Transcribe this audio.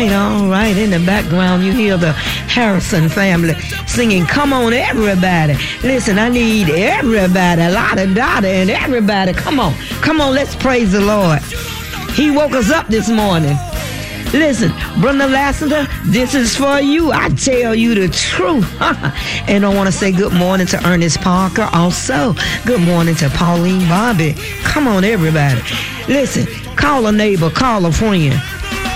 all right. In the background, you hear the Harrison family singing, come on, everybody. Listen, I need everybody, Lotta Dada and everybody. Come on, let's praise the Lord. He woke us up this morning. Listen, Brother Lassiter, this is for you. I tell you the truth. And I want to say good morning to Ernest Parker. Also, good morning to Pauline Bobby. Come on, everybody. Listen, call a neighbor, call a friend.